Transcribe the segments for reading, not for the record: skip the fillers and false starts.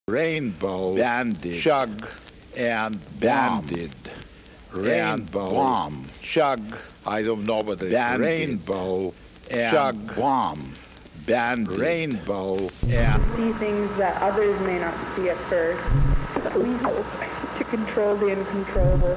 Rainbow, banded, chug, and banded, rainbow, bomb, chug, I don't know what it is. banded, Rainbow, and chug, bomb, banded, rainbow, and See things that others may not see at first. But we hope to control the uncontrollable.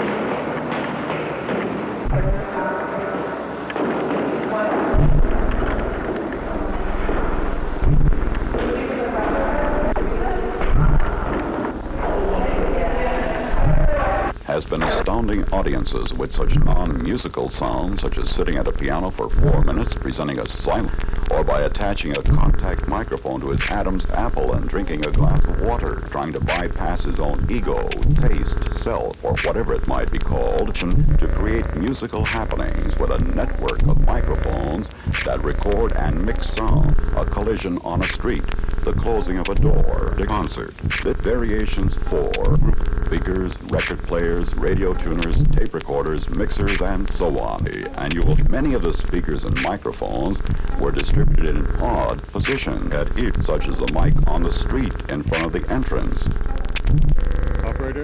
Has been astounding audiences with such non-musical sounds, such as sitting at a piano for 4 minutes presenting a silent, or by attaching a contact microphone to his Adam's apple and drinking a glass of water, trying to bypass his own ego, taste, self, or whatever it might be called, to create musical happenings with a network of microphones that record and mix sound, a collision on a street, the closing of a door, a concert, bit variations for group speakers, record players, radio tuners, tape recorders, mixers, and so on. Many of the speakers and microphones were distributed in odd positions at each, such as the mic on the street in front of the entrance. Operator?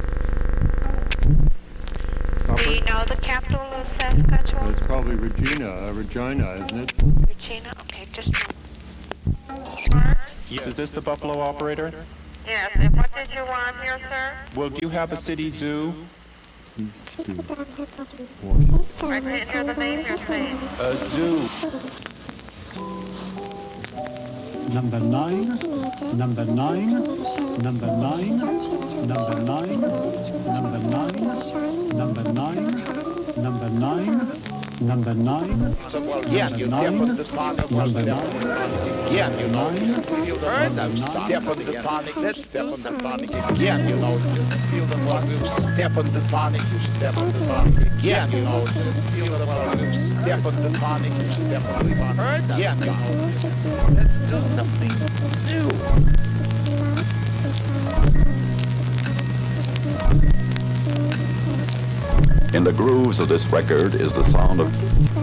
Do you know the capital of Saskatchewan? It's probably Regina, isn't it? Regina? Okay, just a moment. Yes, is this the Buffalo operator? Yes, and what did you want here, sir? Well, do you have a city zoo? I can't hear the name you're saying. A zoo. Number 9, number 9, number 9, number 9, number 9, number 9, number 9, number 9, yes, you step on the tonic, number step on the tonic again, you know, you feel the Number volume, nine. step on the tonic, let's step on the tonic again, you know, just feel the volume, step on the tonic, you step on the tonic again, you know, just feel the volume, step on the tonic, you step on the tonic again, you know, let's do something new. In the grooves of this record is the sound of